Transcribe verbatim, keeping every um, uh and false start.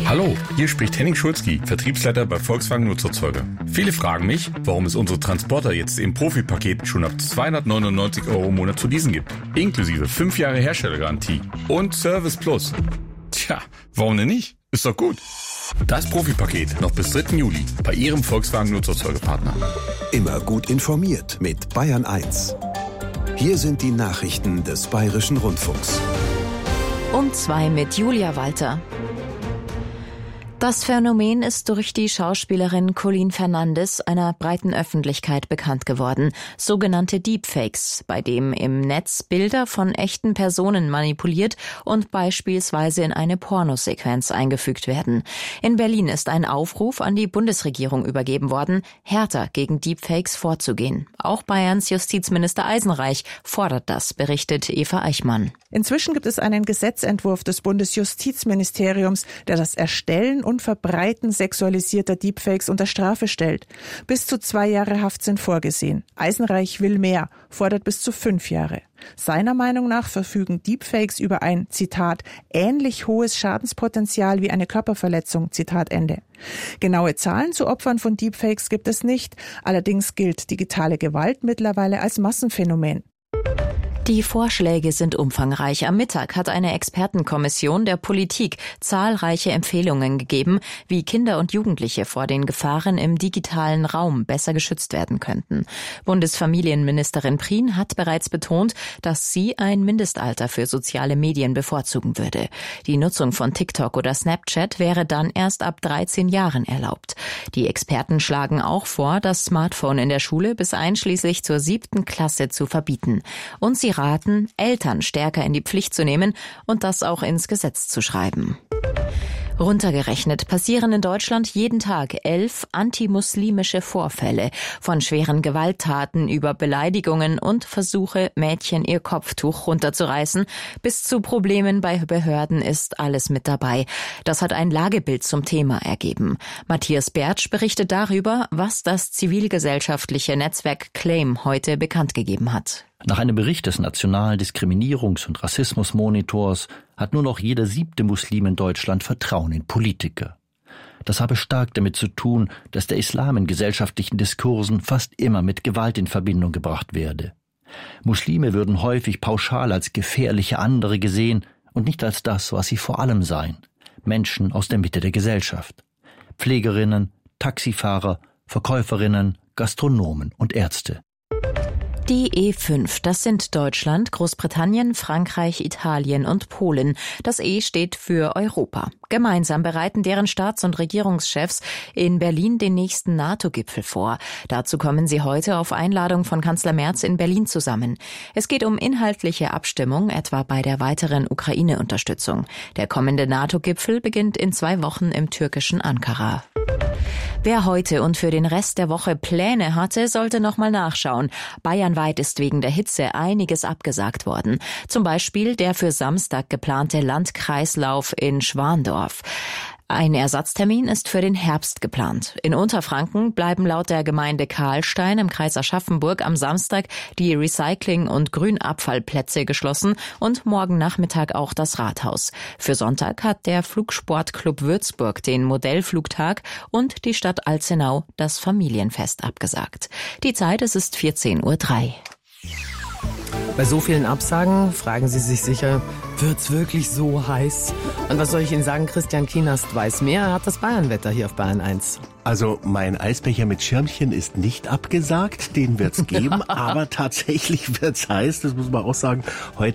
Hallo, hier spricht Henning Schulzki, Vertriebsleiter bei Volkswagen Nutzerzeuger. Viele fragen mich, warum es unsere Transporter jetzt im Profipaket schon ab zweihundertneunundneunzig Euro im Monat zu leasen gibt. Inklusive fünf Jahre Herstellergarantie und Service Plus. Tja, warum denn nicht? Ist doch gut. Das Profipaket noch bis dritten Juli bei Ihrem Volkswagen Nutzerzeugerpartner. Immer gut informiert mit Bayern eins. Hier sind die Nachrichten des Bayerischen Rundfunks. Um zwei mit Julia Walter. Das Phänomen ist durch die Schauspielerin Colleen Fernandes einer breiten Öffentlichkeit bekannt geworden. Sogenannte Deepfakes, bei dem im Netz Bilder von echten Personen manipuliert und beispielsweise in eine Pornosequenz eingefügt werden. In Berlin ist ein Aufruf an die Bundesregierung übergeben worden, härter gegen Deepfakes vorzugehen. Auch Bayerns Justizminister Eisenreich fordert das, berichtet Eva Eichmann. Inzwischen gibt es einen Gesetzentwurf des Bundesjustizministeriums, der das Erstellen und Verbreiten sexualisierter Deepfakes unter Strafe stellt. Bis zu zwei Jahre Haft sind vorgesehen. Eisenreich will mehr, fordert bis zu fünf Jahre. Seiner Meinung nach verfügen Deepfakes über ein, Zitat, ähnlich hohes Schadenspotenzial wie eine Körperverletzung, Zitat Ende. Genaue Zahlen zu Opfern von Deepfakes gibt es nicht. Allerdings gilt digitale Gewalt mittlerweile als Massenphänomen. Die Vorschläge sind umfangreich. Am Mittag hat eine Expertenkommission der Politik zahlreiche Empfehlungen gegeben, wie Kinder und Jugendliche vor den Gefahren im digitalen Raum besser geschützt werden könnten. Bundesfamilienministerin Prien hat bereits betont, dass sie ein Mindestalter für soziale Medien bevorzugen würde. Die Nutzung von TikTok oder Snapchat wäre dann erst ab dreizehn Jahren erlaubt. Die Experten schlagen auch vor, das Smartphone in der Schule bis einschließlich zur siebten Klasse zu verbieten. Und sie raten, Eltern stärker in die Pflicht zu nehmen und das auch ins Gesetz zu schreiben. Runtergerechnet passieren in Deutschland jeden Tag elf antimuslimische Vorfälle, von schweren Gewalttaten über Beleidigungen und Versuche, Mädchen ihr Kopftuch runterzureißen, bis zu Problemen bei Behörden ist alles mit dabei. Das hat ein Lagebild zum Thema ergeben. Matthias Bertsch berichtet darüber, was das zivilgesellschaftliche Netzwerk Claim heute bekannt gegeben hat. Nach einem Bericht des Nationalen Diskriminierungs- und Rassismusmonitors hat nur noch jeder siebte Muslim in Deutschland Vertrauen in Politiker. Das habe stark damit zu tun, dass der Islam in gesellschaftlichen Diskursen fast immer mit Gewalt in Verbindung gebracht werde. Muslime würden häufig pauschal als gefährliche andere gesehen und nicht als das, was sie vor allem seien: Menschen aus der Mitte der Gesellschaft. Pflegerinnen, Taxifahrer, Verkäuferinnen, Gastronomen und Ärzte. Die E fünf, das sind Deutschland, Großbritannien, Frankreich, Italien und Polen. Das E steht für Europa. Gemeinsam bereiten deren Staats- und Regierungschefs in Berlin den nächsten NATO-Gipfel vor. Dazu kommen sie heute auf Einladung von Kanzler Merz in Berlin zusammen. Es geht um inhaltliche Abstimmung, etwa bei der weiteren Ukraine-Unterstützung. Der kommende NATO-Gipfel beginnt in zwei Wochen im türkischen Ankara. Wer heute und für den Rest der Woche Pläne hatte, sollte noch mal nachschauen. Bayernweit ist wegen der Hitze einiges abgesagt worden. Zum Beispiel der für Samstag geplante Landkreislauf in Schwandorf. Ein Ersatztermin ist für den Herbst geplant. In Unterfranken bleiben laut der Gemeinde Karlstein im Kreis Aschaffenburg am Samstag die Recycling- und Grünabfallplätze geschlossen und morgen Nachmittag auch das Rathaus. Für Sonntag hat der Flugsportclub Würzburg den Modellflugtag und die Stadt Alzenau das Familienfest abgesagt. Die Zeit, es ist vierzehn Uhr drei. Bei so vielen Absagen fragen Sie sich sicher, wird's wirklich so heiß? Und was soll ich Ihnen sagen? Christian Kienast weiß mehr. Er hat das Bayernwetter hier auf Bayern eins. Also mein Eisbecher mit Schirmchen ist nicht abgesagt, den wird's geben, aber tatsächlich wird's heiß, das muss man auch sagen. Heute